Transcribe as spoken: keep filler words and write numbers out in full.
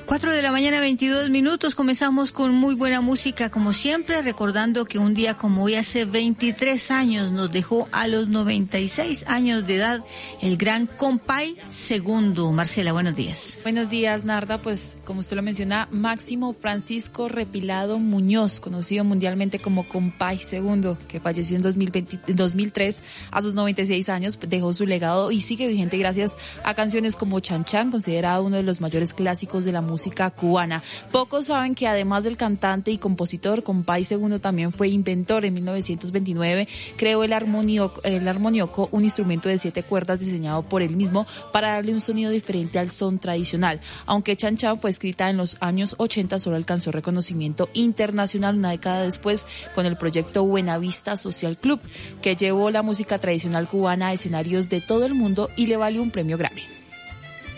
cuatro de la mañana, veintidós minutos. Comenzamos con muy buena música, como siempre, recordando que un día como hoy, hace veintitrés años, nos dejó a los noventa y seis años de edad el gran Compay Segundo. Marcela, buenos días. Buenos días, Narda. Pues, como usted lo menciona, Máximo Francisco Repilado Muñoz, conocido mundialmente como Compay Segundo, que falleció en dos mil veinte, dos mil tres a sus noventa y seis años, dejó su legado y sigue vigente gracias a canciones como Chan Chan, considerado uno de los mayores clásicos de la música música cubana. Pocos saben que además del cantante y compositor, Compay Segundo también fue inventor. En mil novecientos veintinueve creó el armonioco, el armonioco, un instrumento de siete cuerdas diseñado por él mismo para darle un sonido diferente al son tradicional. Aunque Chan Chan fue escrita en los años ochenta, solo alcanzó reconocimiento internacional una década después con el proyecto Buenavista Social Club, que llevó la música tradicional cubana a escenarios de todo el mundo y le valió un premio Grammy.